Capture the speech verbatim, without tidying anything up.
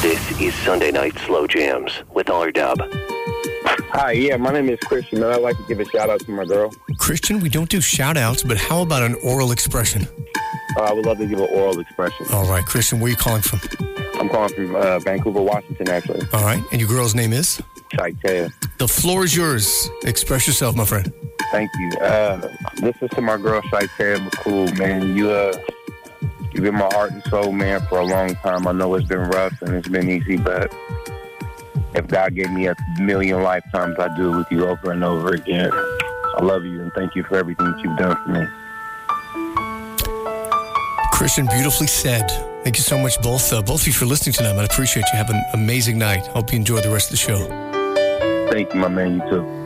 This is Sunday Night Slow Jams with R-Dub. Hi, yeah, my name is Christian, and I'd like to give a shout-out to my girl. Christian, we don't do shout-outs, but how about an oral expression? Uh, I would love to give an oral expression. All right, Christian, where are you calling from? I'm calling from uh, Vancouver, Washington, actually. All right, and your girl's name is? Shaitea. The floor is yours. Express yourself, my friend. Thank you. Uh, this is to my girl, Shaitea McCool, man. You, uh, you've been my heart and soul, man, for a long time. I know it's been rough and it's been easy, but if God gave me a million lifetimes, I'd do it with you over and over again. I love you and thank you for everything that you've done for me. Christian, beautifully said. Thank you so much, both uh, both of you, for listening tonight. I appreciate you. Have an amazing night. Hope you enjoy the rest of the show. Thank you, my man. You too.